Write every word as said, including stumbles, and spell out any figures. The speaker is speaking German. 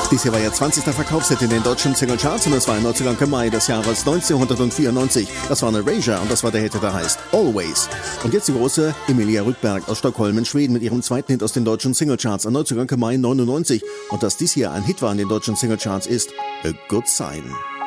Dies hier war ihr zwanzigster Verkaufshit in den deutschen Singlecharts und es war im neunzehnten Mai des Jahres neunzehnhundertvierundneunzig. Das war eine Erasure und das war der Hit, der heißt Always. Und jetzt die große Emilia Rückberg aus Stockholm in Schweden mit ihrem zweiten Hit aus den deutschen Singlecharts am neunzehnten Mai neunundneunzig. Und dass dies hier ein Hit war in den deutschen Singlecharts ist A Good Sign.